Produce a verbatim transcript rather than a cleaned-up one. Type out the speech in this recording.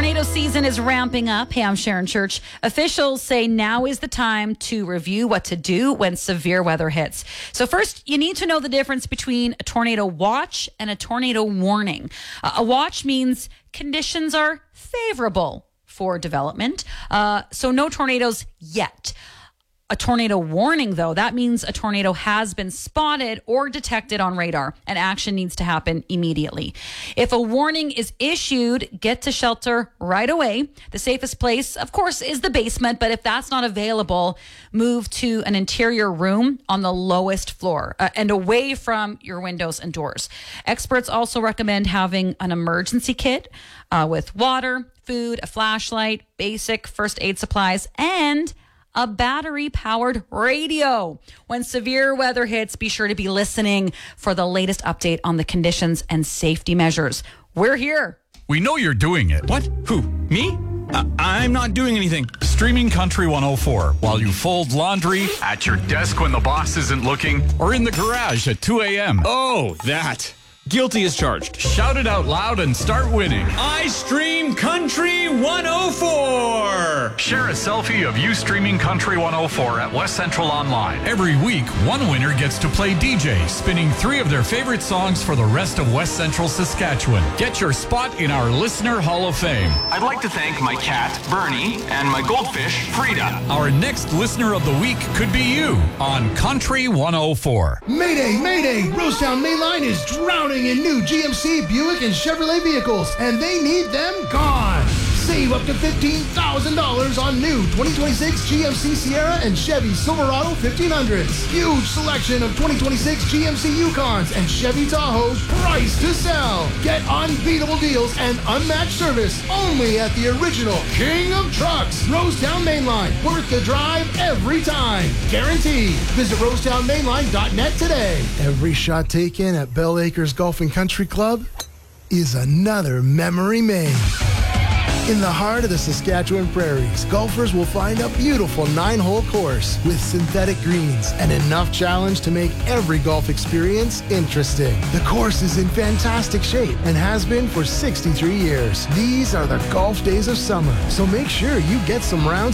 Tornado season is ramping up. Hey, I'm Sharon Church. Officials say now is the time to review what to do when severe weather hits. So first, you need to know the difference between a tornado watch and a tornado warning. Uh, a watch means conditions are favorable for development. Uh, so no tornadoes yet. A tornado warning, though, that means a tornado has been spotted or detected on radar, and action needs to happen immediately. If a warning is issued, get to shelter right away. The safest place, of course, is the basement, but if that's not available, move to an interior room on the lowest floor uh, and away from your windows and doors. Experts also recommend having an emergency kit uh, with water, food, a flashlight, basic first aid supplies, and a battery-powered radio. When severe weather hits, be sure to be listening for the latest update on the conditions and safety measures. We're here. We know you're doing it. What? Who? Me? Uh, I'm not doing anything. Streaming Country one oh four while you fold laundry, at your desk when the boss isn't looking, or in the garage at two a.m. Oh, that. Guilty as charged. Shout it out loud and start winning. I stream Country one oh four. Share a selfie of you streaming Country one oh four at West Central Online. Every week, one winner gets to play D J, spinning three of their favorite songs for the rest of West Central Saskatchewan. Get your spot in our Listener Hall of Fame. I'd like to thank my cat, Bernie, and my goldfish, Frida. Our next Listener of the Week could be you on Country one oh four. Mayday, Mayday! Rosetown Mainline is drowning in new G M C, Buick, and Chevrolet vehicles, and they need them gone. Save up to fifteen thousand dollars on new twenty twenty-six G M C Sierra and Chevy Silverado fifteen hundreds. Huge selection of twenty twenty-six G M C Yukons and Chevy Tahoes priced to sell. Get unbeatable deals and unmatched service only at the original King of Trucks, Rosetown Mainline. Worth the drive every time. Guaranteed. Visit rosetown mainline dot net today. Every shot taken at Bell Acres Golf and Country Club is another memory made. In the heart of the Saskatchewan prairies, golfers will find a beautiful nine-hole course with synthetic greens and enough challenge to make every golf experience interesting. The course is in fantastic shape and has been for sixty-three years. These are the golf days of summer, so make sure you get some rounds